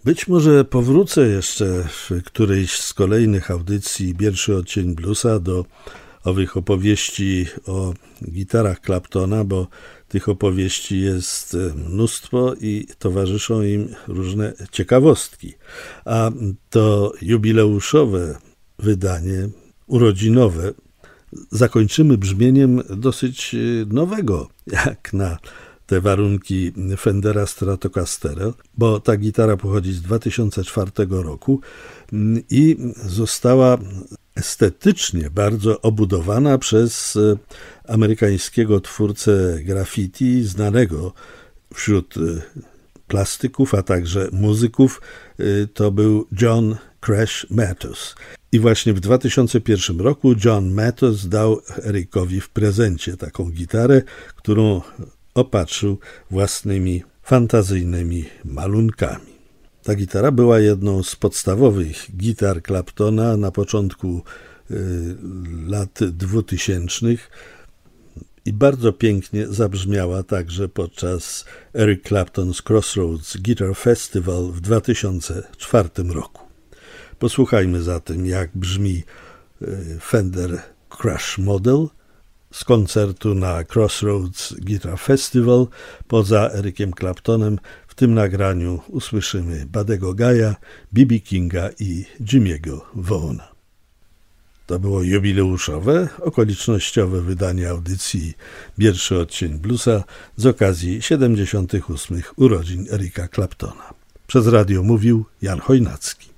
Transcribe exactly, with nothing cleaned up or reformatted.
Być może powrócę jeszcze w którejś z kolejnych audycji Pierwszy odcień bluesa do owych opowieści o gitarach Claptona, bo tych opowieści jest mnóstwo i towarzyszą im różne ciekawostki. A to jubileuszowe wydanie, urodzinowe, zakończymy brzmieniem dosyć nowego, jak na te warunki Fendera Stratocaster, bo ta gitara pochodzi z dwa tysiące czwartego roku i została estetycznie bardzo obudowana przez amerykańskiego twórcę graffiti, znanego wśród plastyków, a także muzyków. To był John Crash Mathos. I właśnie w dwa tysiące pierwszym roku John Mathos dał Erikowi w prezencie taką gitarę, którą opatrzył własnymi fantazyjnymi malunkami. Ta gitara była jedną z podstawowych gitar Claptona na początku y, lat dwutysięcznych i bardzo pięknie zabrzmiała także podczas Eric Clapton's Crossroads Guitar Festival w dwa tysiące czwartym roku. Posłuchajmy zatem, jak brzmi y, Fender Crash Model z koncertu na Crossroads Guitar Festival. Poza Ericiem Claptonem w tym nagraniu usłyszymy Buddego Guy'a, B B Kinga i Jimmy'ego Vaughna. To było jubileuszowe, okolicznościowe wydanie audycji Pierwszy odcień bluesa z okazji siedemdziesiątych ósmych urodzin Erica Claptona. Przez radio mówił Jan Chojnacki.